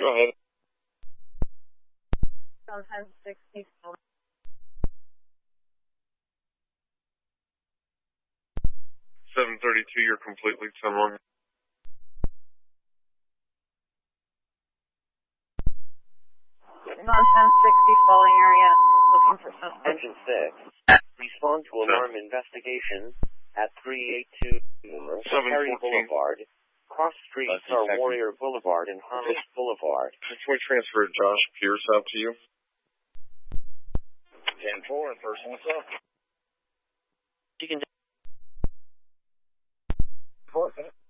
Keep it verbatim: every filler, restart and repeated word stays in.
Go ahead. Sometimes sixty. seven thirty-two, you're completely ten one. Non-ten sixty falling area. Looking for suspect. Engine six. Respond to alarm ten. Investigation at three eighty-two Perry Boulevard. Cross Street, Star Warrior Boulevard, and Harvest Boulevard. Can we transfer Josh Pierce out to you? ten four, in person, what's up? You can. Four,